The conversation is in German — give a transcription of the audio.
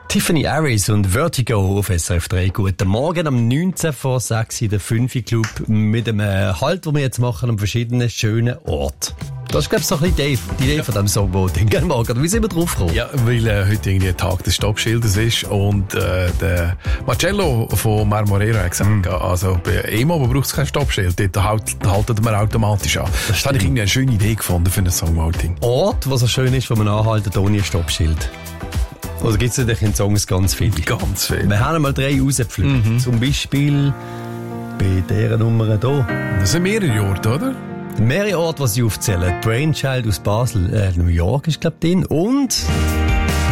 Tiffany Harris und Vertigo auf SRF 3. Guten Morgen am 19 vor 6 in der 5 Club mit einem Halt, den wir jetzt machen an verschiedenen schönen Orten. Das ist, glaube ich, so ein bisschen die Idee von diesem Songvoting. Guten Morgen. Wie sind wir drauf gekommen? Ja, weil heute irgendwie ein Tag des Stoppschildes ist und der Marcello von Marmorera hat gesagt, also bei E-Mobil braucht es kein Stoppschild, dort halten wir automatisch an. Das habe ich irgendwie eine schöne Idee gefunden für ein Songvoting. Ort, was so schön ist, wo man anhalten ohne ein Stoppschild. Oder gibt es natürlich in Songs ganz viele? Ganz viel. Wir haben einmal 3 rausgepflückt. Zum Beispiel bei dieser Nummer hier. Das sind mehrere Orte, oder? Mehrere Orte, die sie aufzählen. Brainchild aus Basel, New York ist, glaube ich, drin. Und